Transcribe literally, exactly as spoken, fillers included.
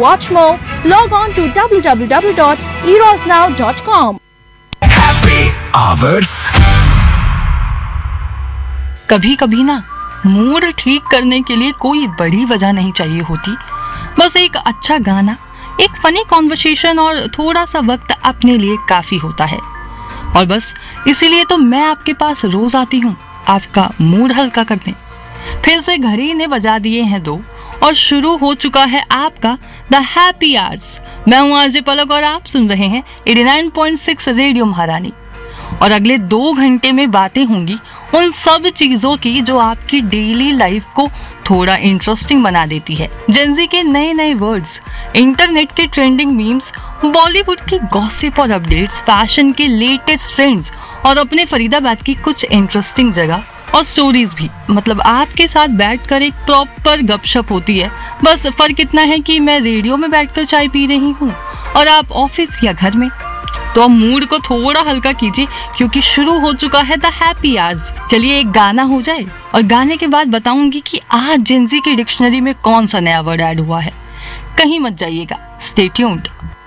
watch more, log on to w w w dot eros now dot com. Happy Hours. कभी कभी ना mood ठीक करने के लिए कोई बड़ी वजह नहीं चाहिए होती, बस एक अच्छा गाना, एक फनी कॉन्वर्सेशन और थोड़ा सा वक्त अपने लिए काफी होता है। और बस इसीलिए तो मैं आपके पास रोज आती हूँ आपका मूड हल्का करने। फिर से घड़ी ने बजा दिए हैं दो और शुरू हो चुका है आपका द हैप्पी आवर्स। मैं हूँ आरजे पलक और आप सुन रहे हैं नवासी पॉइंट छह रेडियो महारानी। और अगले दो घंटे में बातें होंगी उन सब चीजों की जो आपकी डेली लाइफ को थोड़ा इंटरेस्टिंग बना देती है। जेंजी के नए नए वर्ड्स, इंटरनेट के ट्रेंडिंग मीम्स, बॉलीवुड की गॉसिप और अपडेट्स, फैशन के लेटेस्ट ट्रेंड्स और अपने फरीदाबाद की कुछ इंटरेस्टिंग जगह और स्टोरीज भी। मतलब आपके साथ बैठकर एक प्रॉपर गपशप होती है। बस फर्क इतना है कि मैं रेडियो में बैठकर चाय पी रही हूँ और आप ऑफिस या घर में। तो अब मूड को थोड़ा हल्का कीजिए क्योंकि शुरू हो चुका है द हैप्पी आवर्स। चलिए एक गाना हो जाए और गाने के बाद बताऊंगी कि आज जेंजी की डिक्शनरी में कौन सा नया वर्ड ऐड हुआ है। कहीं मत जाइएगा, स्टे ट्यून्ड।